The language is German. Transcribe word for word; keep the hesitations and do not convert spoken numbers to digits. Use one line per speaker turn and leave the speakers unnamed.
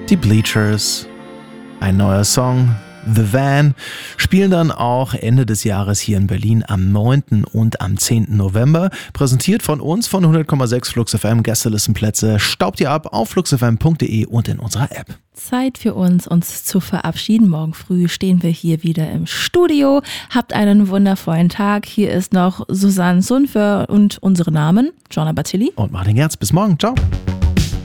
die Bleachers. Ein neuer Song, The Van, spielen dann auch Ende des Jahres hier in Berlin am neunten und am zehnten November. Präsentiert von uns von hundert Komma sechs Flux F M. Gästelistenplätze staubt ihr ab auf flux f m punkt d e und in unserer App.
Zeit für uns, uns zu verabschieden. Morgen früh stehen wir hier wieder im Studio. Habt einen wundervollen Tag. Hier ist noch Susanne Sunfer und unsere Namen, Jonna Bartilli
und Martin Gerz. Bis morgen. Ciao.